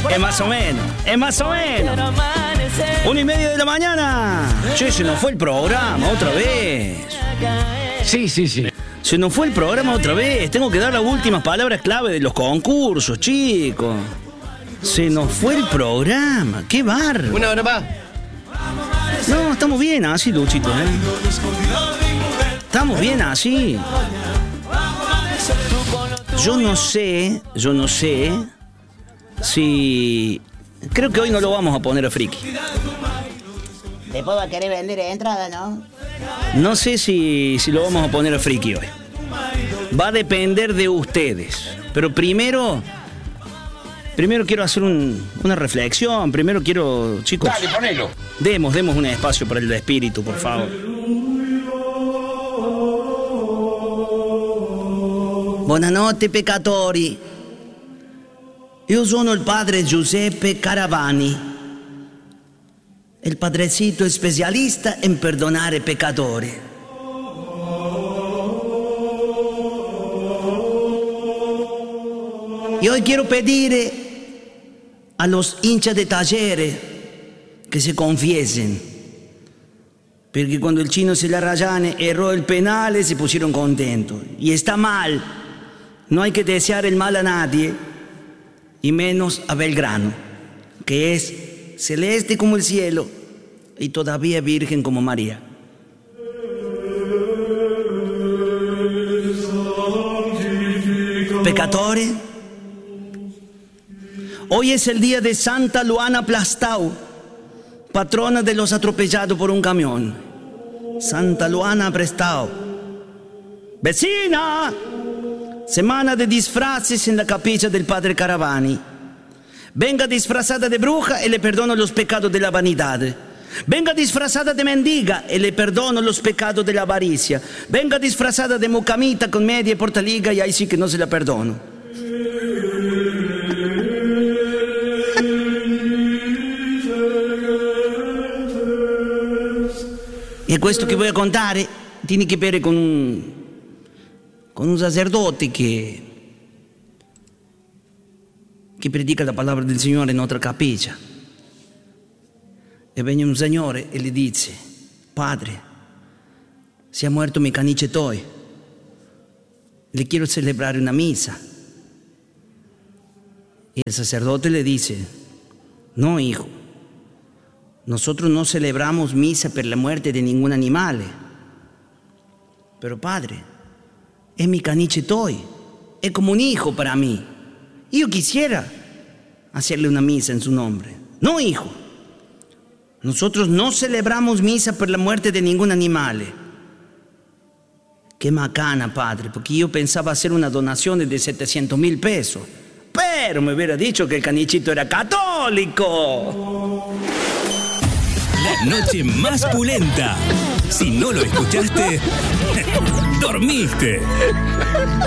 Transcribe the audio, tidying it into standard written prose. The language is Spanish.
Es más o menos. 1:30 de la mañana. Che, se nos fue el programa otra vez. Sí. Se nos fue el programa otra vez. Tengo que dar las últimas palabras clave de los concursos, chicos. Se nos fue el programa. ¡Qué barro! Una hora más. No, estamos bien así, Luchito, ¿eh? Estamos bien así. Yo no sé si... Creo que hoy no lo vamos a poner a Friki. Después va a querer vender entrada, ¿no? No sé si lo vamos a poner a Friki hoy. Va a depender de ustedes. Pero primero quiero hacer una reflexión. Primero quiero, chicos... Dale, ponelo. Demos un espacio para el espíritu, por favor. Buonanotte, peccatori. Io sono il padre Giuseppe Caravani, il padrecito specialista in perdonare peccatori. Y hoy quiero pedir a los hinchas de Talleres que se confiesen, porque cuando el chino Celarayane erró el penal se pusieron contentos. Y está mal, no hay que desear el mal a nadie, y menos a Belgrano, que es celeste como el cielo y todavía virgen como María. Pecadores, hoy es el día de Santa Luana Plastau, patrona de los atropellados por un camión. Santa Luana Plastau. ¡Vecina! Semana de disfraces en la capilla del padre Caravani. Venga disfrazada de bruja y le perdono los pecados de la vanidad. Venga disfrazada de mendiga y le perdono los pecados de la avaricia. Venga disfrazada de mucamita con media y portaliga y ahí sí que no se la perdono. E questo che voy a contare tiene che vedere con un sacerdote che predica la palabra del Signore in nostra capilla. E viene un signore e le dice: Padre, si è muerto mi caniche toi, le quiero celebrar una misa. Y el sacerdote le dice: no, hijo, nosotros no celebramos misa per la muerte de ningún animal. Pero padre, es mi caniche toi, es como un hijo para mí. Y yo quisiera hacerle una misa en su nombre. No, hijo, nosotros no celebramos misa por la muerte de ningún animal. Qué macana, padre, porque yo pensaba hacer una donación de 700,000 pesos. Pero me hubiera dicho que el canichito era católico. La noche más pulenta. Si no lo escuchaste, dormiste.